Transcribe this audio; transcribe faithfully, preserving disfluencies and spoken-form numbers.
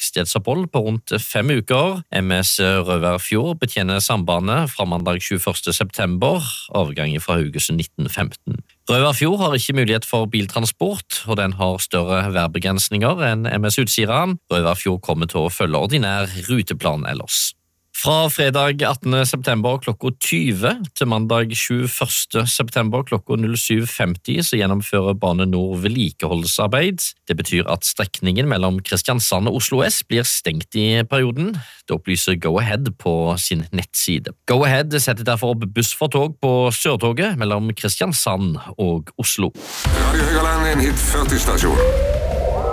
tettstedsopphold på rundt fem uker. M S Røverfjord betjener sambandet fra mandag tjueførste september, avgangen fra Haugesund nitten femten. Røverfjord har ikke mulighet for biltransport, og den har større værbegrensninger enn M S Utsira. Røverfjord kommer til å følge ordinær ruteplan ellers. Fra fredag attende september klokka tyve til mandag tjueførste september klokka syv femti så gjennomfører Bane Nor vedlikeholdsarbeid. Det betyr at strekningen mellom Kristiansand og Oslo S blir stengt i perioden. Det opplyser Go-Ahead på sin nettside. Go-Ahead setter derfor opp buss for tog på Sørtoget mellom Kristiansand og Oslo. Radio Høgaland, en hit førti stasjon.